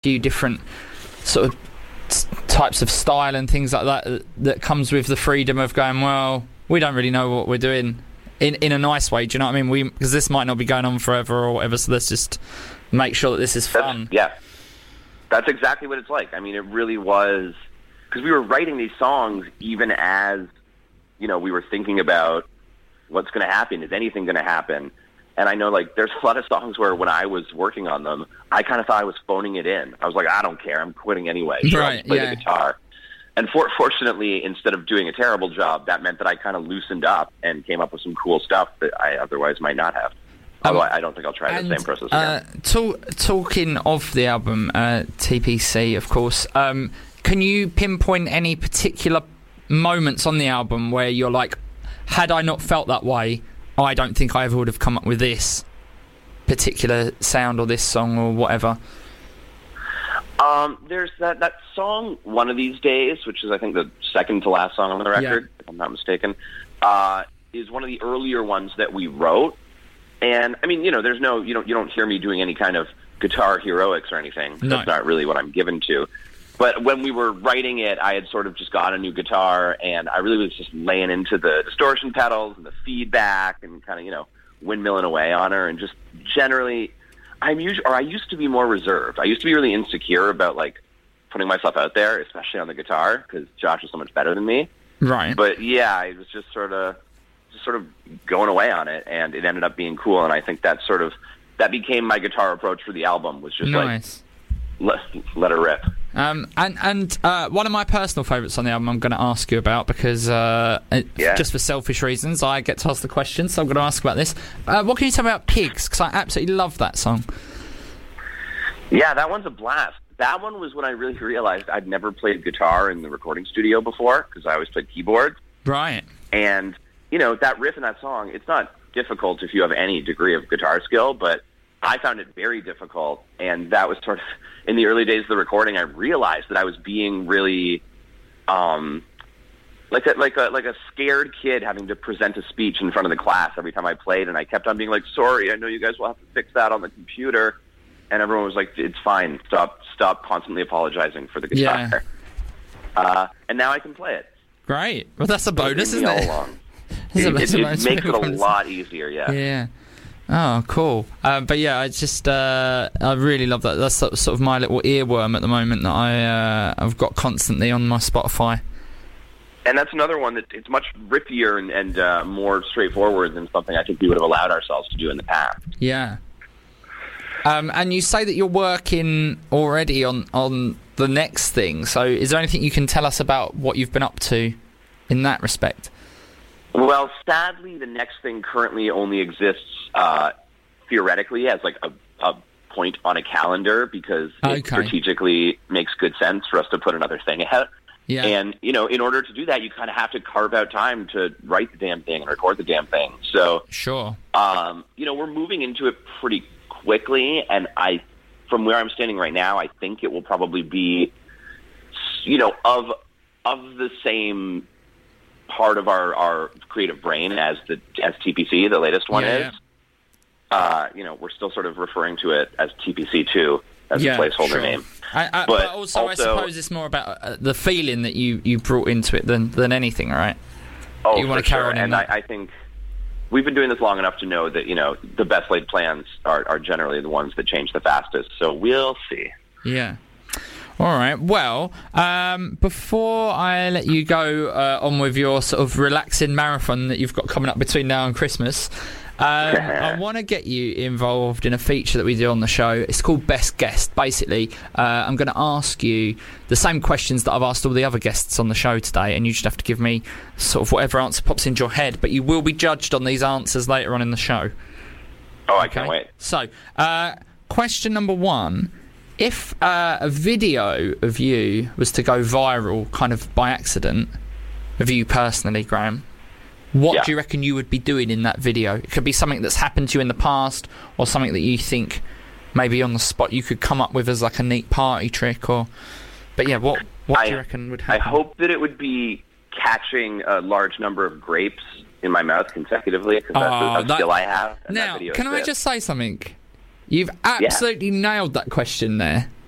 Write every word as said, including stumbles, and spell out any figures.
few different sort of types of style and things like that that comes with the freedom of going, well, we don't really know what we're doing in in a nice way, do you know what I mean? We because this might not be going on forever or whatever, so let's just make sure that this is fun. That's, yeah, that's exactly what it's like. I mean, it really was, because we were writing these songs even as, you know, we were thinking about what's going to happen, is anything going to happen? And I know, like, there's a lot of songs where when I was working on them, I kind of thought I was phoning it in. I was like, I don't care, I'm quitting anyway. Sure, right, I'll just play yeah. the guitar. And for, fortunately, instead of doing a terrible job, that meant that I kind of loosened up and came up with some cool stuff that I otherwise might not have. Um, Although I don't think I'll try and, the same process uh, again. Talk, talking of the album, uh, T P C, of course, um, can you pinpoint any particular moments on the album where you're like, had I not felt that way, I don't think I ever would have come up with this particular sound or this song or whatever? Um, there's that, that song, One of These Days, which is, I think, the second to last song on the record, yeah. if I'm not mistaken, uh, is one of the earlier ones that we wrote. And, I mean, you know, there's no, you don't, you don't hear me doing any kind of guitar heroics or anything. No. That's not really what I'm given to. But when we were writing it, I had sort of just got a new guitar, and I really was just laying into the distortion pedals and the feedback and kind of, you know, windmilling away on her, and just generally... I'm usually, or I used to be more reserved. I used to be really insecure about, like, putting myself out there, especially on the guitar, because Josh is so much better than me. Right. But yeah, I was just sort of, just sort of going away on it, and it ended up being cool. And I think that sort of, that became my guitar approach for the album, was just nice. like, let let her rip. Um, and and uh, one of my personal favourites on the album I'm going to ask you about, because uh, Yeah. just for selfish reasons, I get to ask the question, so I'm going to ask about this. Uh, what can you tell me about Pigs? Because I absolutely love that song. Yeah, that one's a blast. That one was when I really realized I'd never played guitar in the recording studio before, because I always played keyboards. Right. And, you know, that riff in that song, it's not difficult if you have any degree of guitar skill, but I found it very difficult. And that was sort of, in the early days of the recording, I realized that I was being really, um, like a, like a, like a scared kid having to present a speech in front of the class every time I played. And I kept on being like, sorry, I know you guys will have to fix that on the computer. And everyone was like, it's fine. Stop, stop constantly apologizing for the guitar. Yeah. Uh, and now I can play it. Great. Well, that's a bonus, isn't all it? Along. It, It, it, it bonus makes it a bonus. lot easier, yeah. Yeah. Oh, cool. Uh, but yeah, I just uh, I really love that. That's sort of my little earworm at the moment that I uh, I've got constantly on my Spotify. And that's another one that it's much rippier and, and uh, more straightforward than something I think we would have allowed ourselves to do in the past. Yeah. Um, and you say that you're working already on, on the next thing. So is there anything you can tell us about what you've been up to in that respect? Well, sadly, the next thing currently only exists uh, theoretically as like a, a point on a calendar, because it Okay. strategically makes good sense for us to put another thing ahead. Yeah. And, you know, in order to do that, you kind of have to carve out time to write the damn thing and record the damn thing. So, Sure. um, you know, we're moving into it pretty quickly, and I, from where I'm standing right now, I think it will probably be, you know, of of the same part of our, our creative brain as the as T P C, the latest one Yeah, is. yeah. Uh, you know, we're still sort of referring to it as T P C two as Yeah, a placeholder sure. name. I, I, but, But also, I also- suppose it's more about uh, the feeling that you, you brought into it than, than anything, right? Oh, You wanna for carry sure. on in And that. I, I think we've been doing this long enough to know that, you know, the best laid plans are, are generally the ones that change the fastest. So we'll see. Yeah. All right. Well, um, before I let you go uh, on with your sort of relaxing marathon that you've got coming up between now and Christmas, um, I want to get you involved in a feature that we do on the show. It's called Best Guest. Basically, uh, I'm going to ask you the same questions that I've asked all the other guests on the show today, and you just have to give me sort of whatever answer pops into your head, but you will be judged on these answers later on in the show. Oh, I can't wait. So, uh, question number one. If uh, a video of you was to go viral kind of by accident, of you personally, Graham, what Yeah. do you reckon you would be doing in that video? It could be something that's happened to you in the past, or something that you think maybe on the spot you could come up with as like a neat party trick, or... But yeah, what, what I, do you reckon would I happen? hope that it would be catching a large number of grapes in my mouth consecutively, because that's Oh, a, a that- skill I have. And that Now, video can I fits. just say something? You've absolutely nailed that question there.